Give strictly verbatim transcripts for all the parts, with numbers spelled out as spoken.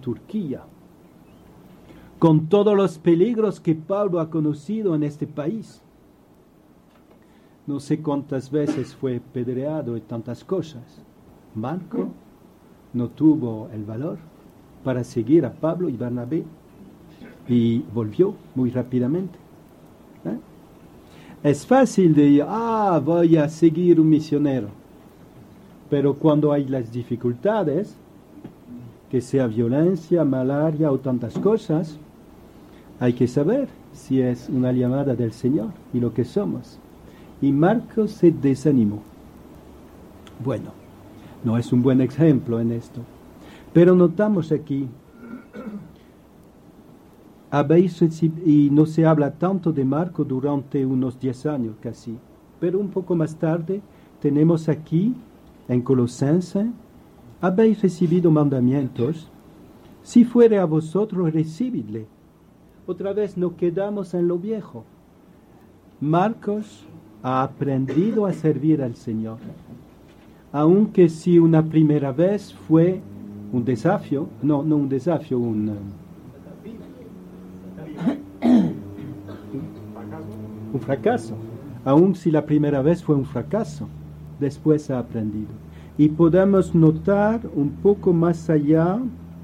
Turquía, con todos los peligros que Pablo ha conocido en este país. No sé cuántas veces fue pedreado y tantas cosas. Marco no tuvo el valor para seguir a Pablo y Bernabé y volvió muy rápidamente. ¿Eh? Es fácil de decir, ah, voy a seguir un misionero, pero cuando hay las dificultades, que sea violencia, malaria o tantas cosas, hay que saber si es una llamada del Señor y lo que somos. Y Marcos se desanimó. Bueno, no es un buen ejemplo en esto, pero notamos aquí, habéis recibido, y no se habla tanto de Marcos durante unos diez años casi, pero un poco más tarde tenemos aquí, en Colosenses, habéis recibido mandamientos, si fuere a vosotros, recibidle. Otra vez no quedamos en lo viejo. Marcos ha aprendido a servir al Señor, aunque si una primera vez fue un desafío, no, no un desafío, un, un fracaso, aun si la primera vez fue un fracaso, después ha aprendido. Y podemos notar un poco más allá,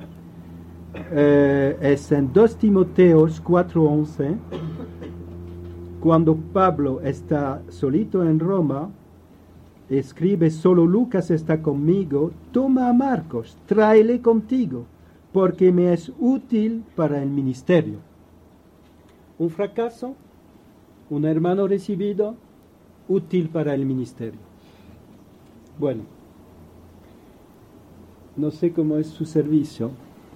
eh, es en dos Timoteos cuatro once, cuando Pablo está solito en Roma, escribe, solo Lucas está conmigo, toma a Marcos, tráele contigo, porque me es útil para el ministerio. Un fracaso, un hermano recibido, útil para el ministerio. Bueno, no sé cómo es su servicio,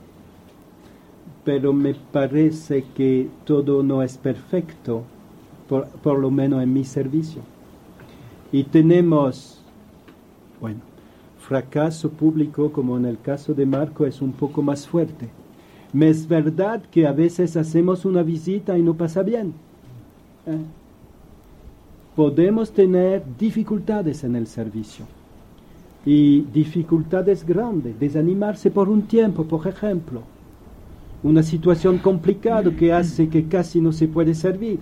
pero me parece que todo no es perfecto, por, por lo menos en mi servicio. Y tenemos, bueno, fracaso público, como en el caso de Marco, es un poco más fuerte. Me es verdad que a veces hacemos una visita y no pasa bien. ¿Eh? Podemos tener dificultades en el servicio. Y dificultades grandes, desanimarse por un tiempo, por ejemplo. Una situación complicada que hace que casi no se puede servir.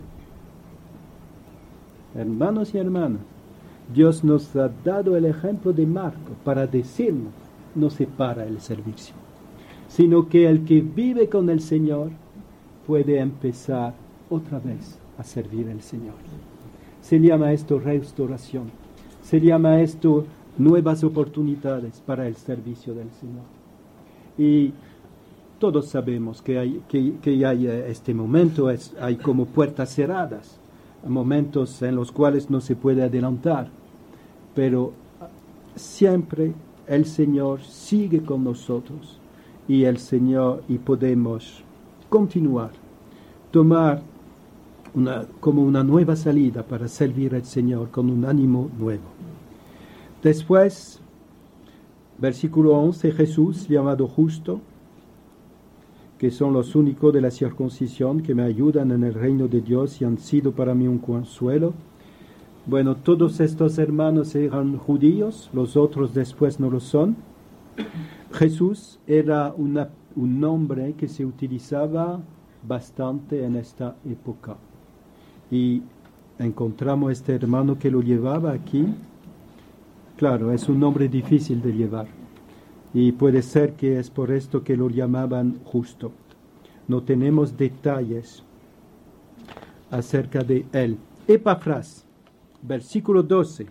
Hermanos y hermanas, Dios nos ha dado el ejemplo de Marco para decirnos, no se para el servicio, sino que el que vive con el Señor puede empezar otra vez a servir al Señor. Se llama esto restauración, se llama esto nuevas oportunidades para el servicio del Señor. Y todos sabemos que hay, que, que hay este momento, es, hay como puertas cerradas, momentos en los cuales no se puede adelantar, pero siempre el Señor sigue con nosotros y el Señor y podemos continuar, tomar una, como una nueva salida para servir al Señor con un ánimo nuevo. Después, versículo once, Jesús llamado justo, que son los únicos de la circuncisión que me ayudan en el reino de Dios y han sido para mí un consuelo. Bueno, todos estos hermanos eran judíos, los otros después no lo son. Jesús era una, un nombre que se utilizaba bastante en esta época. Y encontramos este hermano que lo llevaba aquí. Claro, es un nombre difícil de llevar. Y puede ser que es por esto que lo llamaban justo. No tenemos detalles acerca de él. Epafras, versículo doce.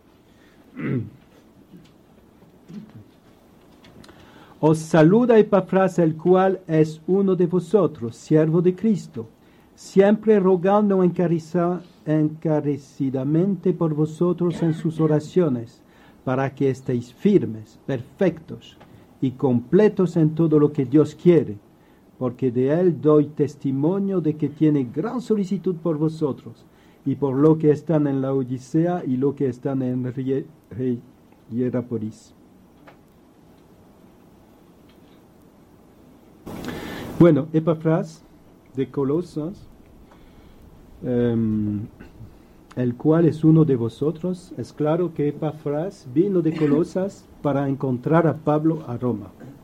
Os saluda Epafras, el cual es uno de vosotros, siervo de Cristo, siempre rogando encarecidamente por vosotros en sus oraciones, para que estéis firmes, perfectos y completos en todo lo que Dios quiere, porque de él doy testimonio de que tiene gran solicitud por vosotros, y por lo que están en la Odisea y lo que están en Hierapolis. Bueno, Epafras de Colosas, um, el cual es uno de vosotros. Es claro que Epafras vino de Colosas para encontrar a Pablo a Roma.